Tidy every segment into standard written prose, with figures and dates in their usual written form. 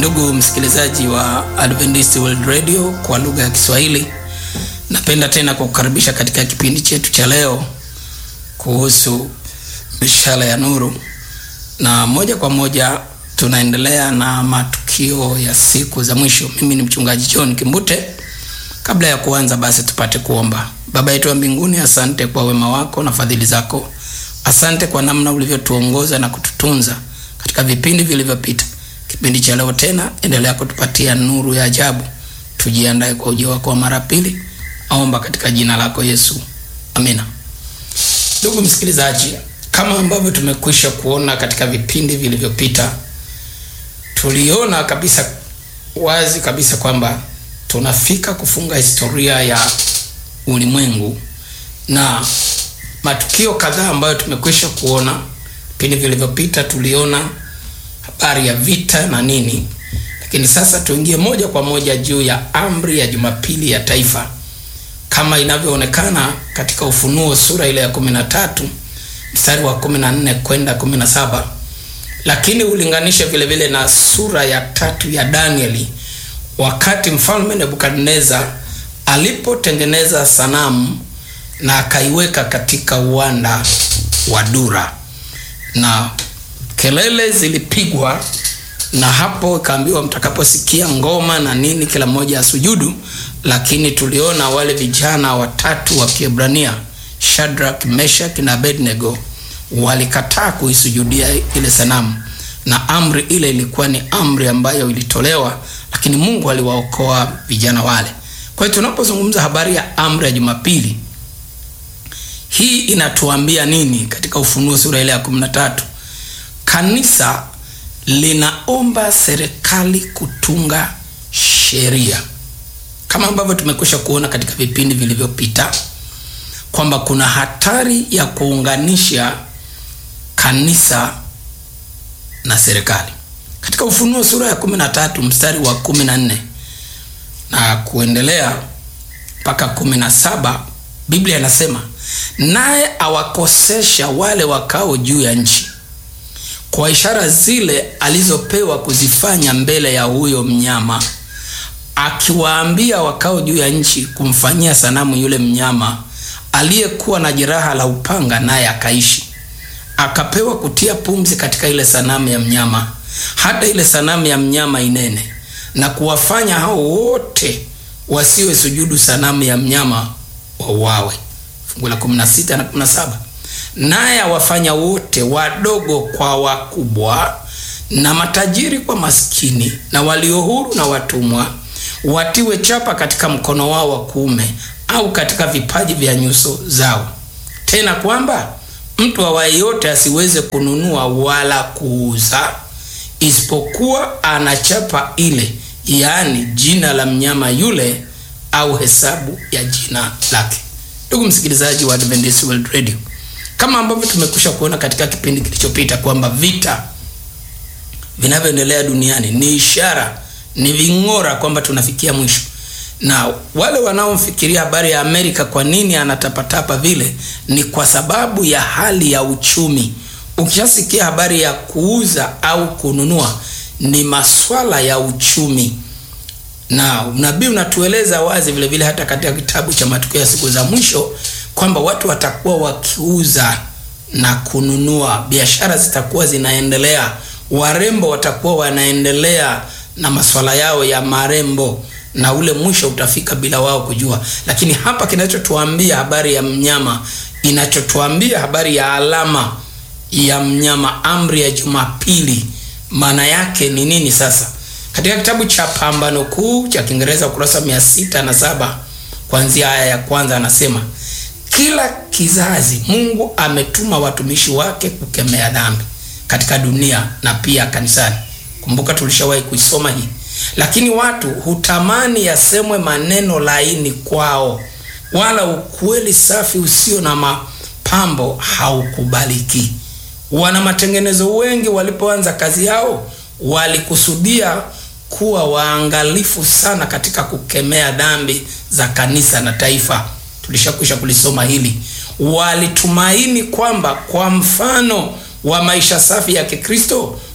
Ndugu msikilizaji wa Adventist World Radio kwa lugha ya Kiswahili, napenda tena kukukaribisha katika kipindi chetu cha leo kuhusu mishale ya nuru, na moja kwa moja tunaendelea na matukio ya siku za mwisho. Mimi ni mchungaji John Kimbute. Kabla ya kuanza, basi tupate kuomba. Baba yetu wa mbinguni, asante kwa wema wako na fadhili zako. Asante kwa namna ulivyotuongoza na kututunza katika vipindi vilivyopita. Kipindi cha leo tena endelea kutupatia nuru ya ajabu. Tujiandae kwa ujio wako wa mara pili. Naomba katika jina lako Yesu. Amina. Ndugu msikilizaji, kama ambavyo tumekwisha kuona katika vipindi vilivyopita, tuliona kabisa wazi kabisa kwamba tunafika kufunga historia ya ulimwengu, na matukio kadhaa ambayo tumekwisha kuona vipindi vilivyopita. Tuliona habari ya vita na nini, lakini sasa tuingie moja kwa moja juu ya amri ya Jumapili ya taifa kama inavyoonekana katika Ufunuo sura ile ya 13 mstari wa 14 kwenda 17, lakini ulinganishe vile vile na sura ya 3 ya Danieli, wakati mfalme Nebukadneza alipotengeneza sanamu na akaiweka katika uwanda wa Dura, na kelele zilipigwa, na hapo ikaambiwa mtakaposikia ngoma na nini kila mmoja asujudu. Lakini tuliona wale vijana watatu wa Kiebrania, Shadrach, Meshach na Abednego, walikataa kuisujudia ile sanamu, na amri ile ilikuwa ni amri ambayo ilitolewa, lakini Mungu aliwaokoa vijana wale. Kwa hiyo tunapozungumza habari ya amri ya Jumapili, hii inatuambia nini? Katika Ufunuo sura ile ya 13, kanisa linaomba serikali kutunga sheria, kama ambavyo tumekwisha kuona katika vipindi vilivyopita kwamba kuna hatari ya kuunganisha kanisa na serikali. Katika Ufunuo sura ya 13 mstari wa 14 na kuendelea mpaka 17, Biblia inasema, naye awakosesha wale wakao juu ya nchi kwa ishara zile alizopewa kuzifanya mbele ya huyo mnyama, akiwaambia wakao juu ya nchi kumfanyia sanamu yule mnyama aliyekuwa na jeraha la upanga, naye akaishi. Akapewa kutia pumzi katika ile sanamu ya mnyama, hata ile sanamu ya mnyama inene, na kuwafanya hao wote wasiwe sujudu sanamu ya mnyama wauawe. Fungu la 16 na 17. Naye awafanya wote, wadogo kwa wakubwa, na matajiri kwa maskini, na walio huru na watumwa, watiwe chapa katika mkono wao wa kuume au katika vipaji vya nyuso zao, tena kwamba mtu awaye yote asiweze kununua wala kuuza isipokuwa ana chapa ile, yaani jina la mnyama yule au hesabu ya jina lake. Ndugu msikilizaji wa Adventist World Radio, kama ambavyo tumekwisha kuona katika kipindi kilichopita kwamba vita vinavyoendelea duniani ni ishara, ni ving'ora kwamba tunafikia mwisho. Na wale wanaomfikiria habari ya Amerika, kwa nini anatapatapa vile, ni kwa sababu ya hali ya uchumi. Ukishasikia habari ya kuuza au kununua, ni maswala ya uchumi. Na nabii unatueleza wazi vile vile hata katika kitabu cha matukio ya siku za mwisho kwamba watu watakuwa wakiuza na kununua, biashara zitakuwa zinaendelea, warembo watakuwa wanaendelea na maswala yao ya marembo, na ule mwisho utafika bila wao kujua. Lakini hapa kinachotuambia habari ya mnyama, inachotuambia habari ya alama ya mnyama, amri ya Jumapili, maana yake ni nini sasa? Katika kitabu cha Pambano Kuu cha Kiingereza ukurasa 607 kuanzia aya ya kwanza anasema, kila kizazi Mungu ametuma watumishi wake kukemea dhambi katika dunia na pia kanisani. Kumbuka tulishawahi kuisoma hii. Lakini watu hutamani yasemwe maneno laini kwao, wala ukweli safi usio na mapambo haukubaliki. Wana matengenezo wengi walipoanza kazi yao walikusudia kuwa waangalifu sana katika kukemea dhambi za kanisa na taifa. Tulishakwisha kulisoma hili. Walitumaini kwamba kwa mfano wa maisha safi ya Kikristo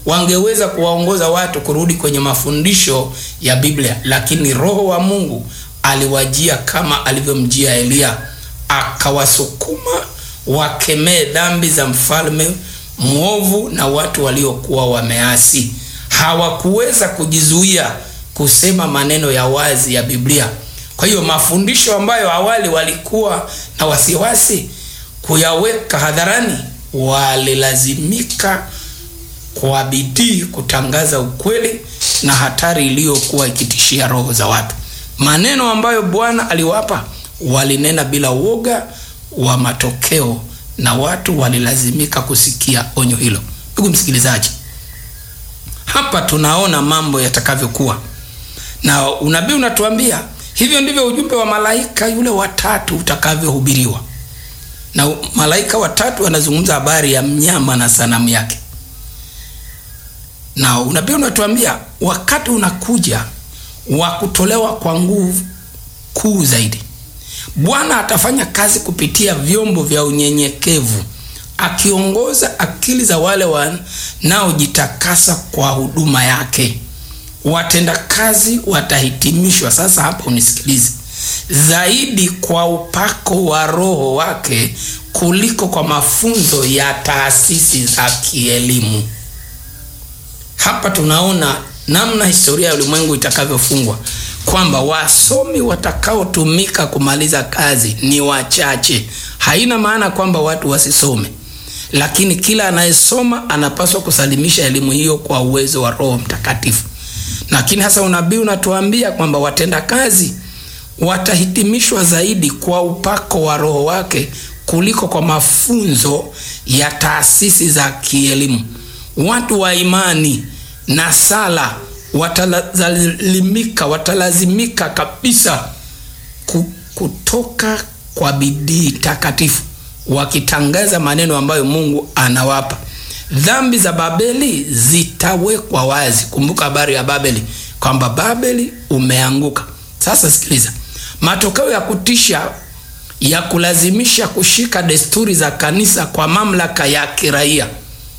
wangeweza kuwaongoza watu kurudi kwenye mafundisho ya Biblia, lakini Roho wa Mungu aliwajia kama alivyomjia Elia, akawasukuma wakemee dhambi za mfalme mwovu na watu waliokuwa wameasi. Hawakuweza kujizuia kusema maneno ya wazi ya Biblia. Kwa hiyo mafundisho ambayo awali walikuwa na wasiwasi kuyaweka hadharani, walilazimika kwa bidii kutangaza ukweli na hatari iliyokuwa ikitishia roho za watu. Maneno ambayo Bwana aliwapa walinena bila woga wa matokeo, na watu walilazimika kusikia onyo hilo. Ndugu msikilizaji, hapa tunaona mambo yatakavyokuwa, na unabii unatuambia hivyo ndivyo ujumbe wa malaika yule watatu utakavyohubiriwa. Na malaika watatu anazungumza habari ya mnyama na sanamu yake. Na unabii unatuambia wakati unakuja wa kutolewa kwa nguvu kuu zaidi. Bwana atafanya kazi kupitia vyombo vya unyenyekevu, akiongoza akili za wale wanaojitakasa kwa huduma yake. Watenda kazi watahitimishwa, sasa hapa unisikilize, zaidi kwa upako wa Roho wake kuliko kwa mafunzo ya taasisi za kielimu. Hapa tunaona namna historia ya ulimwengu itakavyofungwa, kwamba wasomi watakaotumika kumaliza kazi ni wachache. Haina maana kwamba watu wasisome, lakini kila anayesoma anapaswa kusalimisha elimu hiyo kwa uwezo wa Roho Mtakatifu. Lakini hasa unabii unatuambia kwamba watenda kazi watahitimishwa zaidi kwa upako wa Roho wake kuliko kwa mafunzo ya taasisi za kielimu. Watu wa imani na sala watalazimika kabisa kutoka kwa bidii takatifu, wakitangaza maneno ambayo Mungu anawapa. Dhambi za Babeli zitawekwa wazi. Kumbuka habari ya Babeli, kwamba Babeli umeanguka. Sasa sikiliza, matokeo ya kutisha ya kulazimisha kushika desturi za kanisa kwa mamlaka ya kiraia.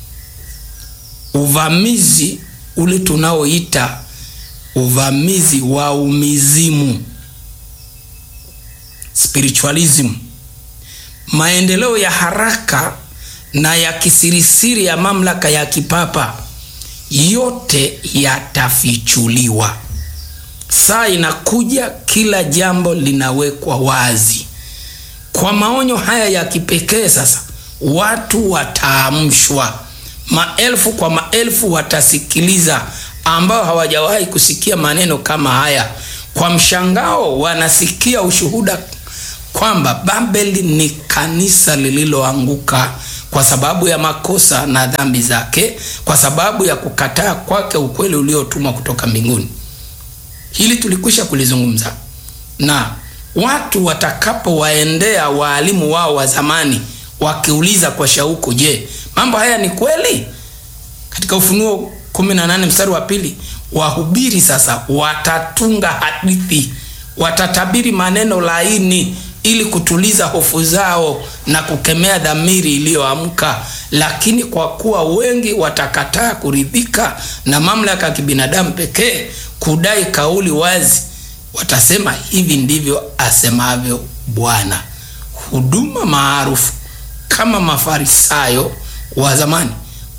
Uvamizi ule tunaoita uvamizi wa umizimu, spiritualism. Maendeleo ya haraka na ya kisirisiri ya mamlaka ya kipapa, yote yatafichuliwa. Saa inakuja, kila jambo linawekwa wazi. Kwa maonyo haya ya kipekee sasa, watu wataamshwa. Maelfu kwa maelfu watasikiliza, ambao hawajawahi kusikia maneno kama haya. Kwa mshangao wanasikia ushuhuda kwamba Babeli ni kanisa lililoanguka kwa sababu ya makosa na dhambi zake, kwa sababu ya kukataa kwake ukweli uliotumwa kutoka mbinguni. Hili tulikwisha kulizungumza. Na watu watakapowaendea waalimu wao wa zamani wakiuliza kwa shauku, je, mambo haya ni kweli? Katika Ufunuo 18 mstari wa 2, wahubiri sasa watatunga hadithi, watatabiri maneno laini ili kutuliza hofu zao na kukemea dhamiri iliyoamka. Lakini kwa kuwa wengi watakataa kuridhika na mamlaka ya kibinadamu pekee, kudai kauli wazi, watasema hivi ndivyo asemavyo Bwana. Huduma maarufu kama Mafarisayo wa zamani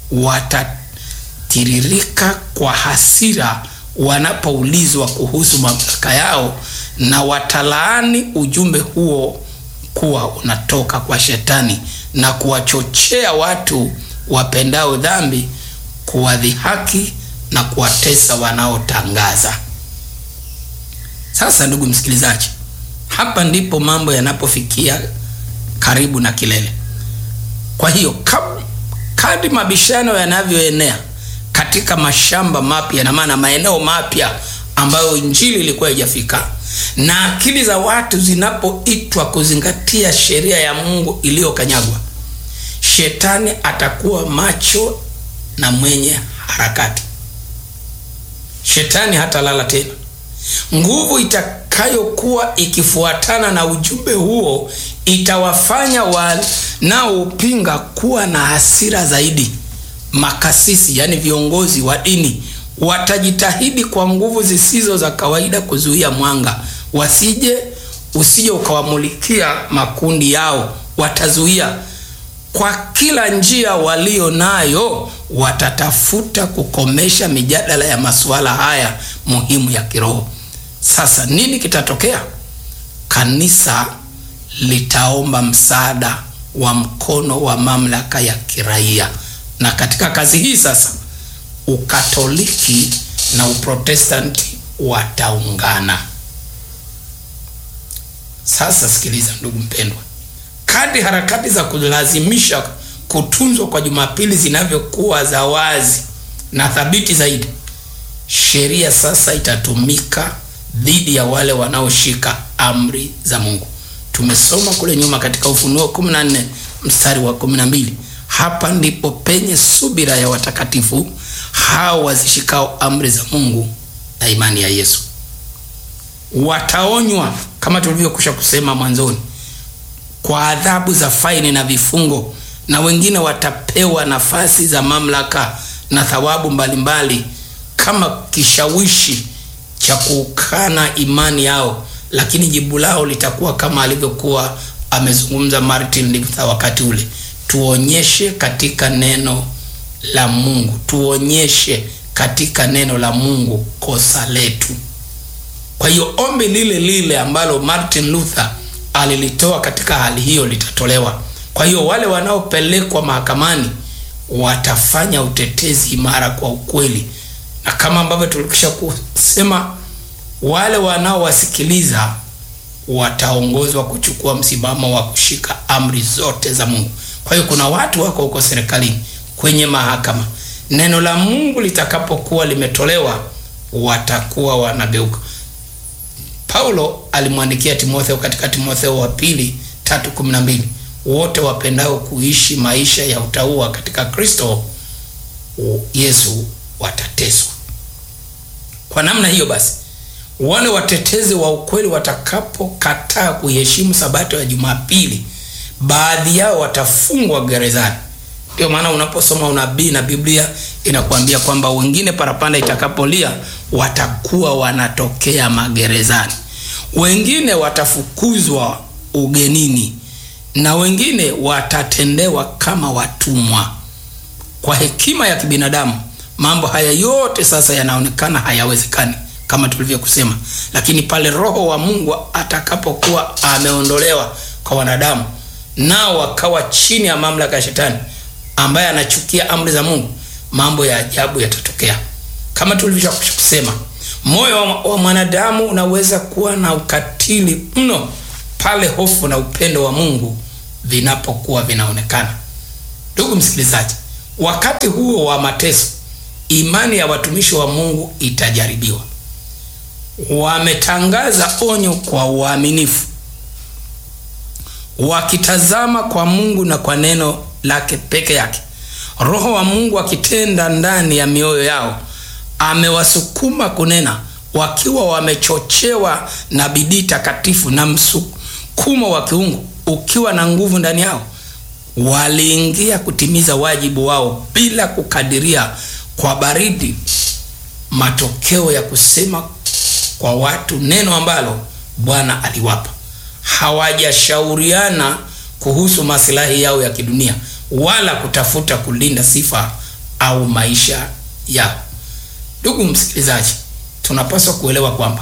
watatiririka kwa hasira wanapoulizwa kuhusu mamlaka yao, na watalaani ujumbe huo kuwa unatoka kwa Shetani na kuwachochea watu wapendao dhambi kuwadhihaki na kuwatesa wanaotangaza. Sasa ndugu msikilizaji, hapa ndipo mambo yanapofikia karibu na kilele. Kwa hiyo kadri mabishano yanavyoenea katika mashamba mapya, na maana maeneo mapya ambayo injili ilikuwa haijafika, na akili za watu zinapoitwa kuzingatia sheria ya Mungu iliyokanyagwa, Shetani atakuwa macho na mwenye harakati. Shetani hatalala tena. Nguvu itakayokuwa ikifuatana na ujumbe huo itawafanya wanaoupinga kuwa na hasira zaidi, makasisi, yani viongozi wa dini, watajitahidi kwa nguvu zisizo za kawaida kuzuia mwanga usije ukawamulikia makundi yao. Watazuia kwa kila njia walio nayo, watatafuta kukomesha mijadala ya masuala haya muhimu ya kiroho. Sasa nini kitatokea? Kanisa litaomba msaada wa mkono wa mamlaka ya kiraia, na katika kazi hii sasa Ukatoliki na Uprotestanti wataungana. Sasa sikiliza ndugu mpendwa, kadri harakati za kulazimisha kutunzwa kwa Jumapili zinavyokuwa za wazi na thabiti zaidi, sheria sasa itatumika dhidi ya wale wanaoshika amri za Mungu. Tumesoma kule nyuma katika Ufunuo 14 mstari wa 12. Hapa ndipo penye subira ya watakatifu hao wazishikao amri za Mungu na imani ya Yesu. Wataonywa kama tulivyokwisha kusema mwanzoni kwa adhabu za faini na vifungo, na wengine watapewa nafasi za mamlaka na thawabu mbalimbali kama kishawishi cha kukana imani yao, lakini jibu lao litakuwa kama alivyokuwa amezungumza Martin Luther wakati ule: tuonyeshe katika neno la Mungu, tuonyeshe katika neno la Mungu kosa letu. Kwa hiyo ombi lile lile ambalo Martin Luther alilitoa katika hali hiyo litatolewa. Kwa hiyo wale wanaopelekwa mahakamani watafanya utetezi imara kwa ukweli, na kama ambavyo tulikisha kusema, wale wanaowasikiliza wataongozwa kuchukua msimamo wa kushika amri zote za Mungu. Kwa hiyo kuna watu wako huko serikalini, kwenye mahakama, neno la Mungu litakapokuwa limetolewa watakuwa wanageuka. Paulo alimwandikia Timotheo katika Timotheo wa pili 3:12, wote wapendao kuishi maisha ya utauwa katika Kristo Yesu watateswa. Kwa namna hiyo basi, wale watetezi wa ukweli watakapokataa kuheshimu sabato ya Jumapili, baadhi yao watafungwa gerezani. Ndio maana unaposoma unabii na Biblia inakuambia kwamba wengine parapanda itakapolia watakuwa wanatokea magerezani, wengine watafukuzwa ugenini, na wengine watatendewa kama watumwa. Kwa hekima ya kibinadamu mambo haya yote sasa yanaonekana hayawezekani kama tulivyokusema, lakini pale Roho wa Mungu atakapokuwa ameondolewa kwa wanadamu, nao wakawa chini ya mamlaka ya Shetani ambaye anachukia amri za Mungu, mambo ya ajabu yatatokea. Kama tulivyokusema, moyo wa mwanadamu unaweza kuwa na ukatili mno pale hofu na upendo wa Mungu vinapokuwa vinaonekana. Ndugu msikilizaji, wakati huo wa mateso, imani ya watumishi wa Mungu itajaribiwa. Wametangaza onyo kwa uaminifu, wakitazama kwa Mungu na kwa neno lake peke yake. Roho wa Mungu akitenda ndani ya mioyo yao amewasukuma kunena, wakiwa wamechochewa na bidii takatifu na msukumo wa kiungu ukiwa na nguvu ndani yao. Waliingia kutimiza wajibu wao bila kukadiria kwa baridi matokeo ya kusema kwa watu neno ambalo Bwana aliwapa. Hawajashauriana kuhusu maslahi yao ya kidunia wala kutafuta kulinda sifa au maisha yao. Ndugu msikilizaji, tunapaswa kuelewa kwamba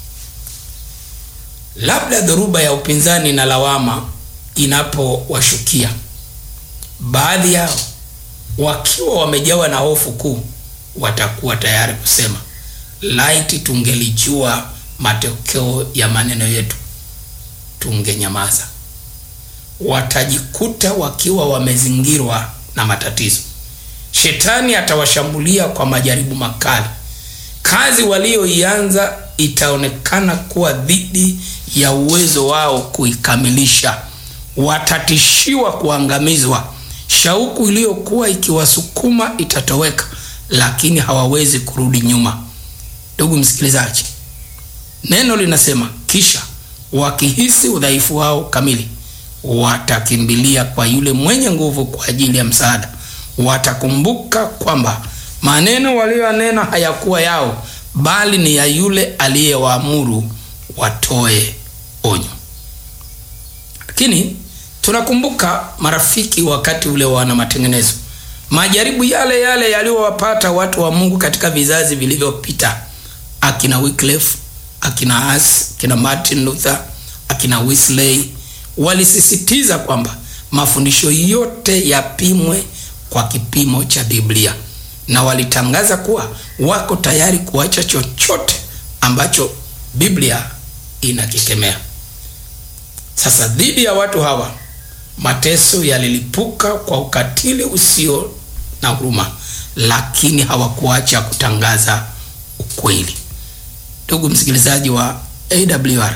labda dhoruba ya upinzani na lawama inapowashukia, baadhi yao wakiwa wamejawa na hofu kuu watakuwa tayari kusema, laiti tungelijua matokeo ya maneno yetu tungenyamaza. Watajikuta wakiwa wamezingirwa na matatizo. Shetani atawashambulia kwa majaribu makali. Kazi walioianza itaonekana kuwa dhidi ya uwezo wao kuikamilisha. Watatishiwa kuangamizwa. Shauku iliyokuwa ikiwasukuma itatoweka, lakini hawawezi kurudi nyuma. Ndugu msikilizaji, neno linasema, kisha wakihisi udhaifu wao kamili watakimbilia kwa yule mwenye nguvu kwa ajili ya msaada. watakumbuka kwamba maneno waliyonena hayakuwa yao, bali ni ya yule aliyewaamuru watoe onyo. Lakini tunakumbuka marafiki, wakati ule wana matengenezo, majaribu yale yale yaliyowapata watu wa Mungu katika vizazi vilivyopita, akina Wycliffe, akina Huss, akina Martin Luther, akina Wesley, walisisitiza kwamba mafundisho yote yapimwe kwa kipimo cha Biblia, na walitangaza kuwa wako tayari kuacha chochote ambacho Biblia inakikemea. Sasa dhidi ya watu hawa, mateso yalilipuka kwa ukatili usio na huruma, lakini hawakuacha kutangaza ukweli. Ndugu msikilizaji wa AWR,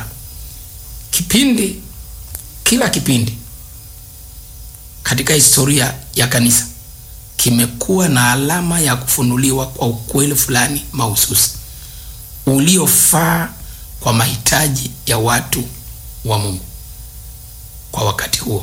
kila kipindi katika historia ya kanisa kimekuwa na alama ya kufunuliwa kwa ukweli fulani mahususi uliofaa kwa mahitaji ya watu wa Mungu kwa wakati huo.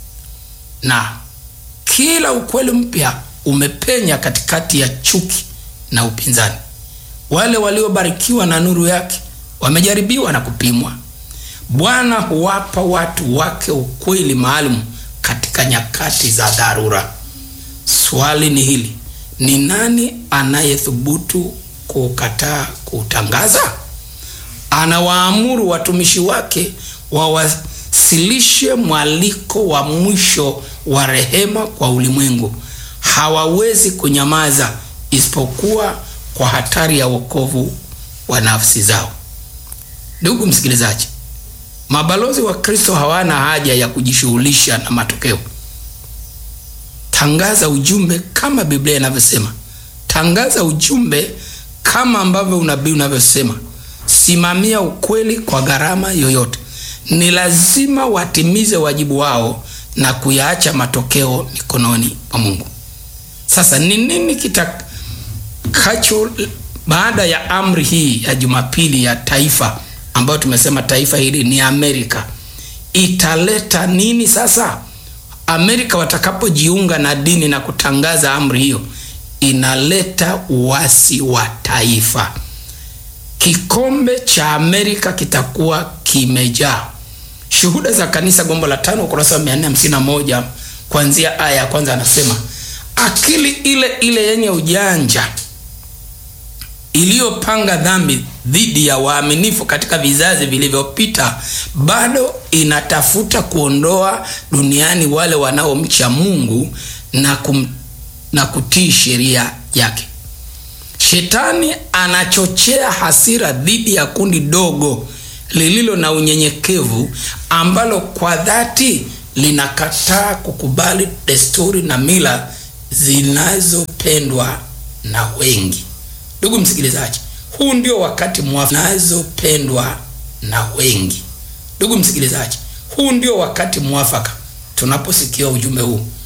Na kila ukweli mpya umepenya katikati ya chuki na upinzani. Wale waliobarikiwa na nuru yake wamejaribiwa na kupimwa. Bwana huwapa watu wake ukweli maalum katika nyakati za dharura. Swali ni hili: ni nani anayethubutu kukataa kutangaza? Anawaamuru watumishi wake wawasilishe mwaliko wa mwisho wa rehema kwa ulimwengu. Hawawezi kunyamaza isipokuwa kwa hatari ya wokovu wa nafsi zao. Ndugu msikilizaji, mabalozi wa Kristo hawana haja ya kujishughulisha na matokeo. Tangaza ujumbe kama Biblia inavyosema. Tangaza ujumbe kama ambavyo unabii unavyosema. Simamia ukweli kwa gharama yoyote. Ni lazima watimize wajibu wao na kuyaacha matokeo mikononi mwa Mungu. Sasa ni nini kitakacho baada ya amri hii ya Jumapili ya taifa, ambayo tumesema taifa hili ni Amerika? Italeta nini sasa? Amerika watakapojiunga na dini na kutangaza amri hiyo, inaleta uasi wa taifa. Kikombe cha Amerika kitakuwa kimejaa. Shuhuda za Kanisa, gombo la 5, ukurasa 451, kuanzia aya ya kwanza, anasema akili ile yenye ujanja iliyopanga dhambi dhidi ya waaminifu katika vizazi vilivyopita bado inatafuta kuondoa duniani wale wanaomcha Mungu na kutii sheria yake. Shetani anachochea hasira dhidi ya kundi dogo lililo na unyenyekevu, ambalo kwa dhati linakataa kukubali desturi na mila zinazopendwa na wengi. Ndugu msikilizaji, huu ndio wakati mwafaka. Ndugu msikilizaji, huu ndio wakati mwafaka tunaposikia ujumbe huu